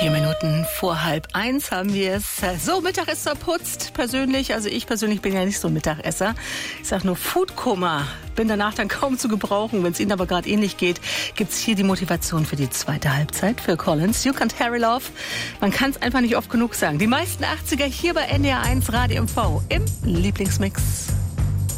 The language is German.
4 Minuten vor 12:30 haben wir es. So, Mittag ist verputzt. Ich persönlich bin ja nicht so ein Mittagesser. Ich sag nur Foodkoma. Bin danach dann kaum zu gebrauchen. Wenn es Ihnen aber gerade ähnlich geht, gibt's hier die Motivation für die zweite Halbzeit für Collins. You Can't Harry Love. Man kann es einfach nicht oft genug sagen. Die meisten 80er hier bei NDR 1 Radio MV im Lieblingsmix.